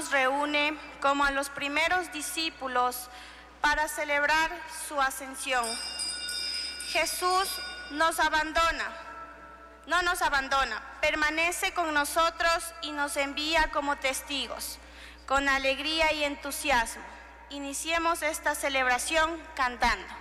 nos reúne como a los primeros discípulos para celebrar su ascensión. Jesús no nos abandona, permanece con nosotros y nos envía como testigos. Con alegría y entusiasmo, iniciemos esta celebración cantando.